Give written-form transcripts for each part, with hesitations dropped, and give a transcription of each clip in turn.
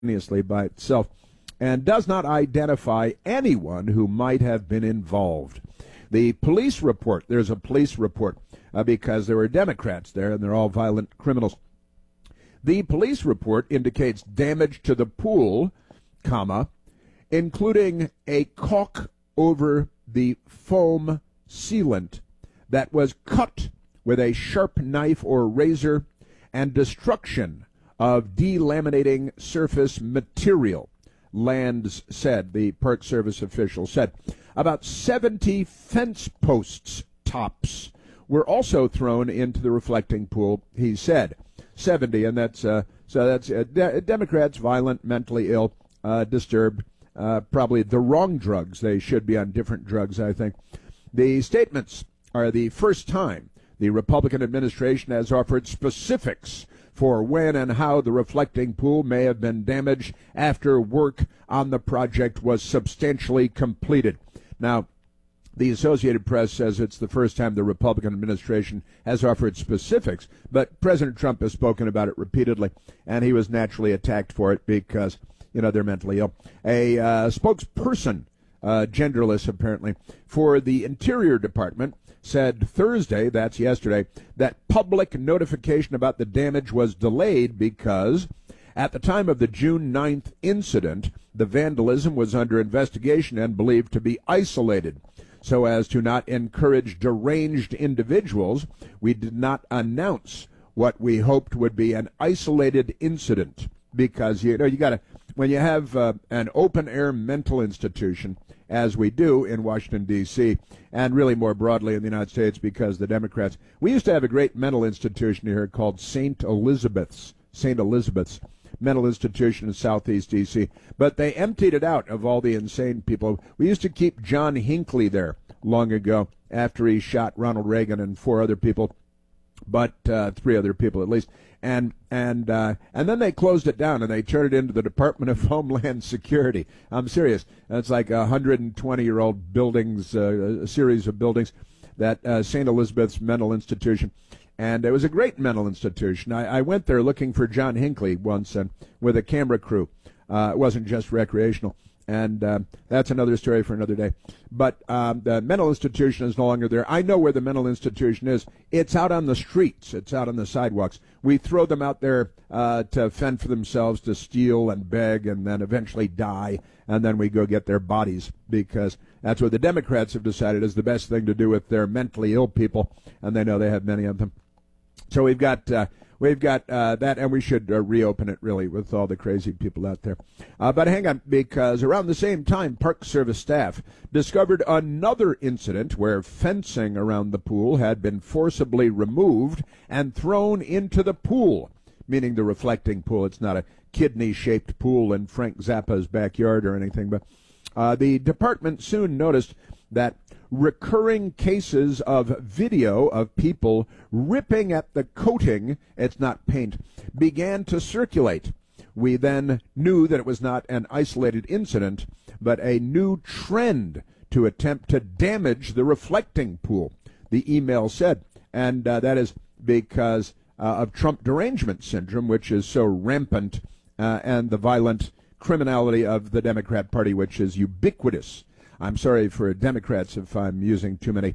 by itself and does not identify anyone who might have been involved. The police report, there's a police report because there were Democrats there and they're all violent criminals. The police report indicates damage to the pool, including a caulk over the foam sealant that was cut with a sharp knife or razor, and destruction of delaminating surface material, Lands said, the Park Service official said. About 70 fence posts tops were also thrown into the reflecting pool, he said. 70, and that's Democrats, violent, mentally ill, disturbed, probably the wrong drugs. They should be on different drugs, I think. The statements are the first time the Republican administration has offered specifics for when and how the reflecting pool may have been damaged after work on the project was substantially completed. Now, the Associated Press says it's the first time the Republican administration has offered specifics, but President Trump has spoken about it repeatedly, and he was naturally attacked for it because, they're mentally ill. A spokesperson, genderless apparently, for the Interior Department said Thursday, that's yesterday, that public notification about the damage was delayed because at the time of the June 9th incident, the vandalism was under investigation and believed to be isolated. So as to not encourage deranged individuals, we did not announce what we hoped would be an isolated incident because, you got to, when you have an open-air mental institution, as we do in Washington, D.C., and really more broadly in the United States because the Democrats. We used to have a great mental institution here called St. Elizabeth's mental institution in Southeast D.C., but they emptied it out of all the insane people. We used to keep John Hinckley there long ago after he shot Ronald Reagan and 4 other people, but 3 other people at least. And then they closed it down and they turned it into the Department of Homeland Security. I'm serious. It's like 120-year-old buildings, a series of buildings, that St. Elizabeth's Mental Institution. And it was a great mental institution. I went there looking for John Hinckley once with a camera crew. It wasn't just recreational. And that's another story for another day. But the mental institution is no longer there. I know where the mental institution is. It's out on the streets. It's out on the sidewalks. We throw them out there to fend for themselves, to steal and beg, and then eventually die. And then we go get their bodies because that's what the Democrats have decided is the best thing to do with their mentally ill people. And they know they have many of them. So we've got that, and we should reopen it, really, with all the crazy people out there. But hang on, because around the same time, Park Service staff discovered another incident where fencing around the pool had been forcibly removed and thrown into the pool, meaning the reflecting pool. It's not a kidney-shaped pool in Frank Zappa's backyard or anything, but the department soon noticed that recurring cases of video of people ripping at the coating, it's not paint, began to circulate. We then knew that it was not an isolated incident, but a new trend to attempt to damage the reflecting pool, the email said. And that is because of Trump derangement syndrome, which is so rampant, and the violent criminality of the Democrat Party, which is ubiquitous. I'm sorry for Democrats if I'm using too many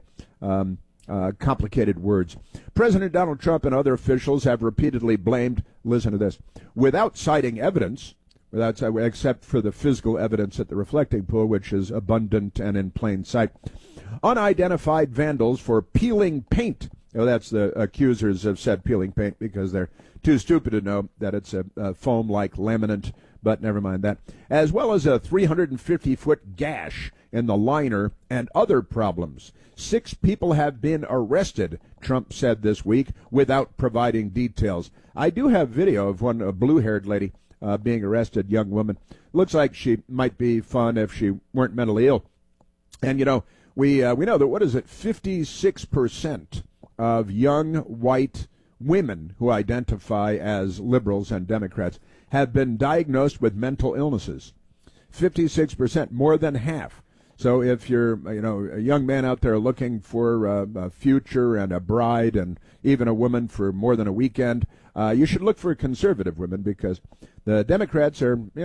complicated words. President Donald Trump and other officials have repeatedly blamed, listen to this, without citing evidence, except for the physical evidence at the reflecting pool, which is abundant and in plain sight, unidentified vandals for peeling paint. That's the accusers have said peeling paint because they're too stupid to know that it's a foam-like laminate, but never mind that, as well as a 350-foot gash in the liner and other problems. 6 people have been arrested, Trump said this week, without providing details. I do have video of a blue-haired lady being arrested, young woman. Looks like she might be fun if she weren't mentally ill. And, we know that, 56% of young white women who identify as liberals and Democrats have been diagnosed with mental illnesses. 56%, more than half. So if you're, a young man out there looking for a future and a bride and even a woman for more than a weekend, You should look for conservative women because the Democrats are